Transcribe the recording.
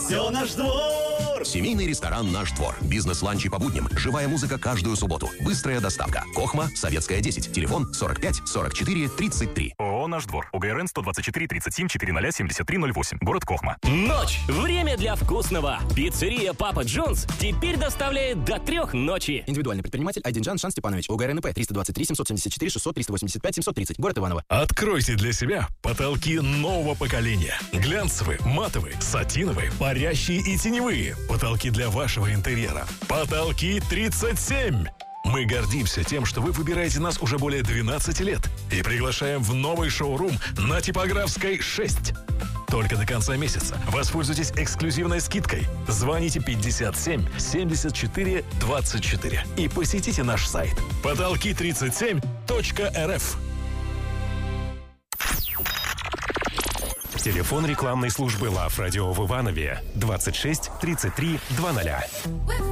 Все наш двор. Семейный ресторан «Наш двор». Бизнес-ланчи по будням. Живая музыка каждую субботу. Быстрая доставка. Кохма, Советская, 10. Телефон 45 44 33. ООО «Наш двор». УГРН 124 37 400 73 08. Город Кохма. Ночь. Время для вкусного. Пиццерия «Папа Джонс» теперь доставляет до 3 ночи. Индивидуальный предприниматель Айдинджан Шан Степанович. УГРНП 323 774 600 385 730. Город Иваново. Откройте для себя потолки нового поколения. Глянцевые, матовые, сатиновые, парящие и теневые. Потолки для вашего интерьера. Потолки 37. Мы гордимся тем, что вы выбираете нас уже более 12 лет и приглашаем в новый шоурум на Типографской 6. Только до конца месяца воспользуйтесь эксклюзивной скидкой. Звоните 57 74 24 и посетите наш сайт потолки37.рф. Телефон рекламной службы Love Radio в Иванове 26 33 00.